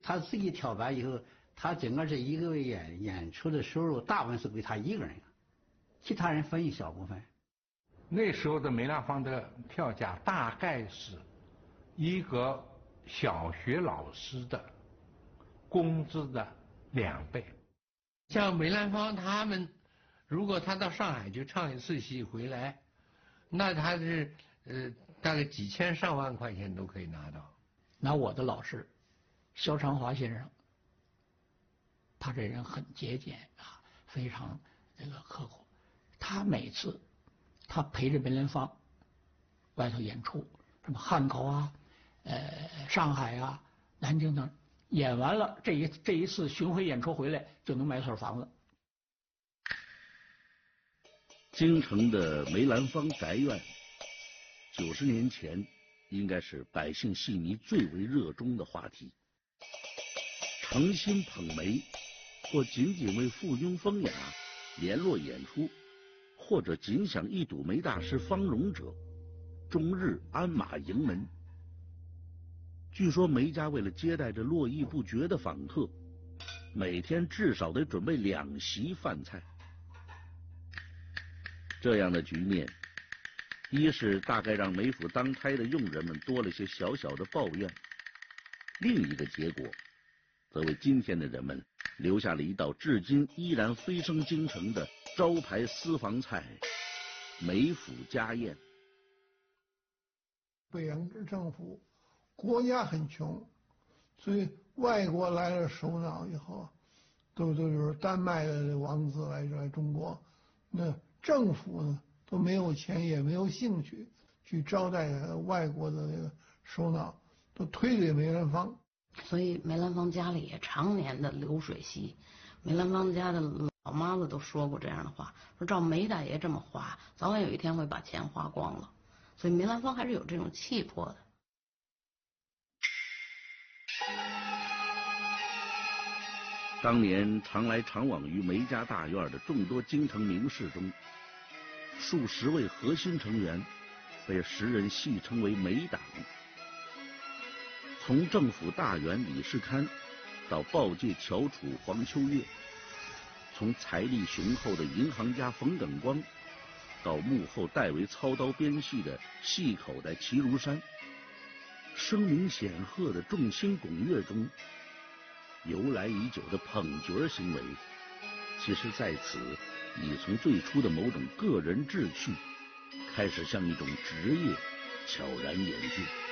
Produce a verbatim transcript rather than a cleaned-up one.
他自己跳板以后，他整个这一个月演演出的收入大部分是归他一个人，其他人分一小部分。 那时候的梅兰芳的票价大概是一个小学老师的工资的两倍。 像梅兰芳他们，如果他到上海去唱一次戏回来，那他是呃大概几千上万块钱都可以拿到。 拿我的老师萧长华先生，他这人很节俭啊，非常这个刻苦。他每次他陪着梅兰芳外头演出，什么汉口啊、呃上海啊、南京等，演完了这一这一次巡回演出回来就能买所房子。 京城的梅兰芳宅院，九十年前应该是百姓戏迷最为热衷的话题。诚心捧梅，或仅仅为附庸风雅联络演出，或者仅想一睹梅大师芳容者，终日鞍马迎门。据说梅家为了接待这络绎不绝的访客，每天至少得准备两席饭菜。这样的局面，一是大概让梅府当差的佣人们多了些小小的抱怨，另一个结果则为今天的人们留下了一道至今依然飞升京城的招牌私房菜——梅府家宴。 北洋政府国家很穷，所以外国来了首脑以后，都都是丹麦的王子来来中国，那政府呢都没有钱也没有兴趣去招待外国的那个首脑，都推给梅兰芳。 所以梅兰芳家里也常年的流水席。梅兰芳家的老妈子都说过这样的话，说照梅大爷这么花，早晚有一天会把钱花光了。所以梅兰芳还是有这种气魄的。 当年常来常往于梅家大院的众多京城名士中，数十位核心成员被时人戏称为梅党。从政府大员李世堪到报界翘楚黄秋月，从财力雄厚的银行家冯耿光到幕后代为操刀编戏的戏口袋齐如山，声名显赫的众星拱月中，由来已久的捧角行为，其实在此已从最初的某种个人志趣，开始向一种职业悄然演进。